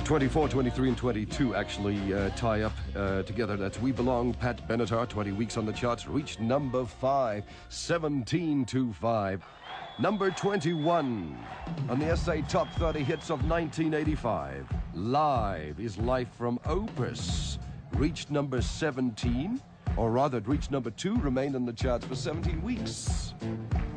24, 23, and 22 actually tie up together. That's We Belong, Pat Benatar, 20 weeks on the charts, reached number 5, 17 to 5. Number 21 on the SA Top 30 Hits of 1985. Live is Life from Opus, reached number 17, or rather it reached number 2, remained on the charts for 17 weeks.